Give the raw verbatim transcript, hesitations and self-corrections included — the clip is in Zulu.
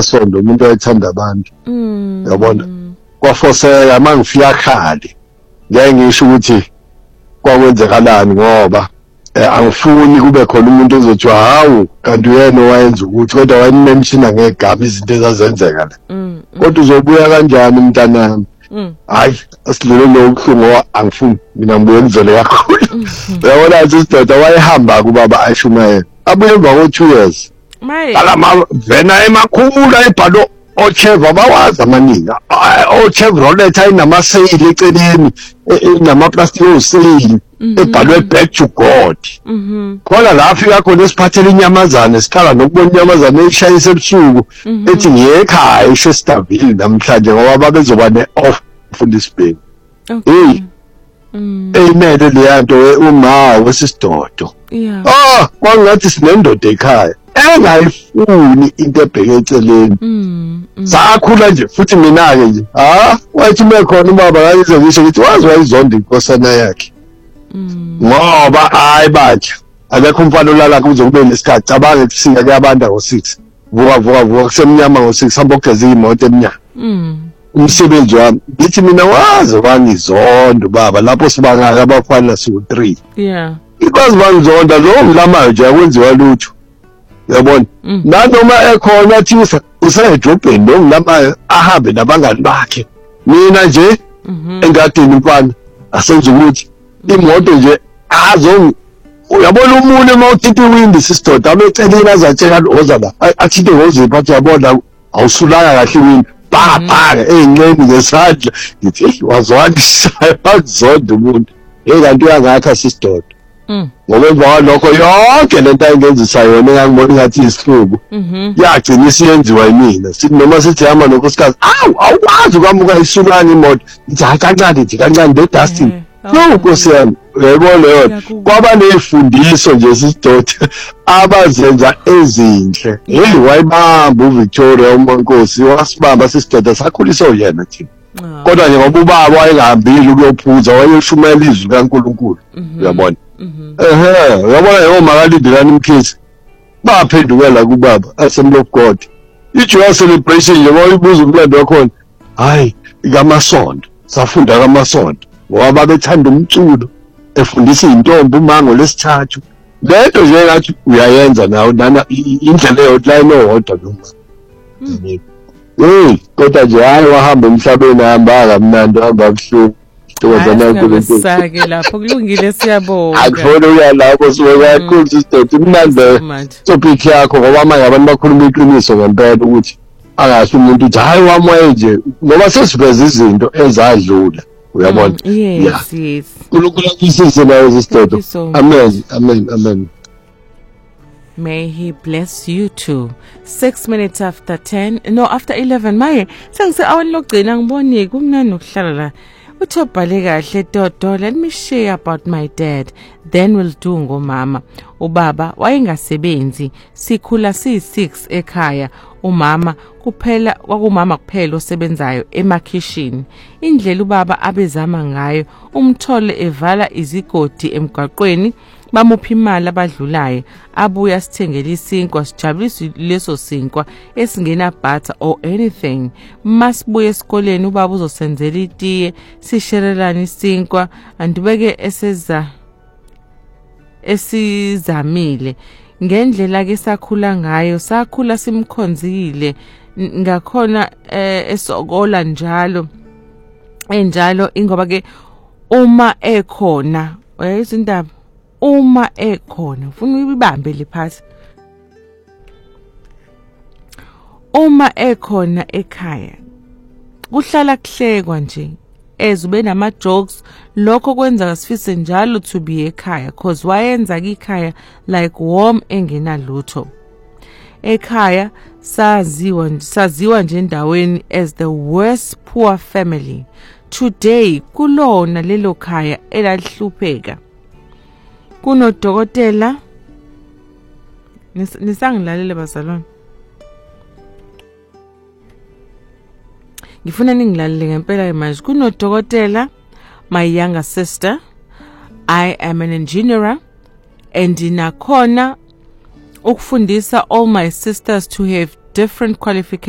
ngempelasonto umuntu ayethanda abantu yabona kwafoseka mangifika khali ngeke ngisho ukuthi kwakwenzekalani ngoba angifuni kube khona umuntu ozothi hawu kanti uyena owayenza ukuthi kodwa wayemenshina ngegama izinto ezazenzeka la kodwa uzobuya kanjani mntanami hayi asidlule lokuhlungu angifuni mina ngibuye ngizole kakhulu uyabona sister wayehamba kubaba ayishumayela abuye emva ko two years alama vena emakhulu ayibhalo ocheva bawazi amaningi ochevrolet ayinamaseyili eceleni namaplastic oseyili ebhalwe back to God khona la afika khona esiphathele inyamazana sikhala nokubona inyamazana eshayisa ebusuku ethi ngiyekhaya eShestaville namhlanje ngoba babezoba ne-off fundisibheni hey eyimele leyanto uma wesisidodo ah kwangathi sinendoda ekhaya engayifuni into ebheke eceleni sakhula nje futhi mina ke nje ha wathi mekhona ubaba kayize ngisho ukuthi wazi wayizonda inkosana yakhe ngoba hayi bathi akekho umfana olala kuze kube nesikhathi cabange kusinga kuyabantu ngo six vuka vuka vuka kusemnyama ngo six hamba ukugeza imoto eminyama umsebenzi wami ngithi mina wazi wangizonda baba lapho sibangaka abafana su three yeah ikwazi bangizonda lo ngilamayo nje akwenziwa lutho yabona nanoma ekhona athi usejobheni lo ngilamayo ahambe nabangani bakhe mina nje engadini mfana asenze ukuthi imoto nje azo uyabona umuntu mawuthithi windi sistoda abeceleni azatshela oza la athinte ngozipha athi yabona awusulanga kahle windi bhaka eyinqeni ngesandla ngithi wazwakishaya bazonda umuntu ekanti uyangakha sistoda ngoba walokho yonke lento ayingenzisa yona engangibona ngathi isihlubu yagcina isiyenziwa yimina sithi noma sithi hamba nonkosikazi awu awukwazi kwamuka isulana imoto ngithi kancane nje kancane the dusting no nkosi yami uyayibona yona kwaba nezifundiso nje sidoda abazenza ezinhle hey wayibamba uVictoria uMankosi wasibamba sisidoda sakhuliswa yena thina kodwa nje ngoba ubaba wayengahambile ukuyophuza wayeshumela izwi kaNkulunkulu uyabona ehe uyabona yebo makalidelani imkhithi baphendukela kubaba Assembly of God ijoy celebration nje wayibuza umlando wakhona hayi ikamasonto safunda kamasonto ngoba bethanda umculo efundisa intombi umango lesithathu lento nje ngathi uyayenza nawo nana indlela yotline ohodwa noma hey kodwa nje hayi wahamba emhlabeni ahamba kamnandi hamba kuhluku tokuzana uNkulunkulu sake lapho kulungile siyabonga akufona uya lapho siweka kakhulu sister imnandi topic yakho ngoba manje abantu bakhuluma iqiniso ngempela ukuthi angasho umuntu uthi hayi wamoya nje ngoba sesiveza izinto ezadlula uyabona yes yes uNkulunkulu akuyisise nayo sister amen amen amen. May he bless you too. Six minutes after ten, no after eleven. Maye sengise awani lokugcina ngiboni kumnandi nokuhlala la. Uthobhale kahle Dodo, let me share about my dad. Then we'll do ngomama. Ubaba wayengasebenzi. Sikhula si six ekhaya. Umama kuphela kwakumama kuphela osebenzayo emakhishini. Indlela ubaba abezama ngayo umthole evala izigodi emgwaqweni bamupha imali abadlulayo abuya sithengela isinkwa sijabulisa leso sinkwa esingena butter or anything. Masibuye esikoleni ubaba uzosenzela itiye sisherelana isinkwa andibeke eseza esizamile ngendlela ke sakhula ngayo sakhula simkhonzile ngakhona esokola njalo enjalo ingoba ke uma ekhona uyizindaba uma ekhona ufuna uyibambe lephasi uma ekhona ekhaya kuhlala kuhlekwa nje ezube nama jokes lokho kwenza kasifise njalo to be ekhaya cause wayenza ikhaya like warm engena lutho ekhaya saziwa saziwa nje endaweni as the worst poor family. Today kulona lelo khaya elahlupheka kunodokotela nisangilalele bazalwane ngifuna ningilalele ngempela manje kunodokotela my younger sister I am an engineer and nakhona ukufundisa all my sisters to have different qualifications